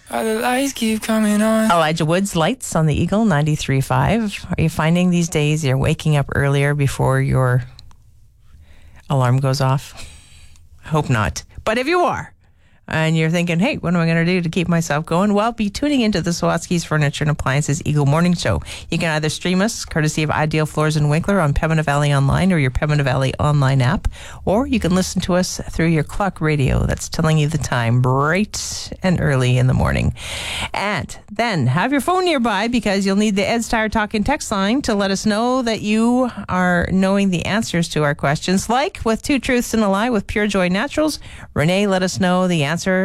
All the lights keep coming on. Elijah Woods, Lights on the Eagle 93.5. Are you finding these days you're waking up earlier before your alarm goes off? I hope not. But if you are, and you're thinking, hey, what am I going to do to keep myself going? Well, be tuning into the Sawatsky's Furniture and Appliances Eagle Morning Show. You can either stream us, courtesy of Ideal Floors and Winkler, on Pembina Valley Online or your Pembina Valley Online app, or you can listen to us through your clock radio that's telling you the time bright and early in the morning. And then have your phone nearby, because you'll need the Ed Steyer Talking text line to let us know that you are knowing the answers to our questions. Like with Two Truths and a Lie with Pure Joy Naturals, Renee let us know the answer